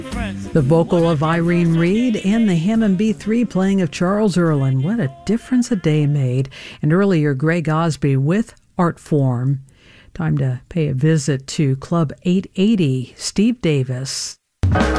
The vocal of Irene Reed and the Hammond B3 playing of Charles Earland. What a difference a day made. And earlier, Greg Osby with Art Form. Time to pay a visit to Club 880, Steve Davis.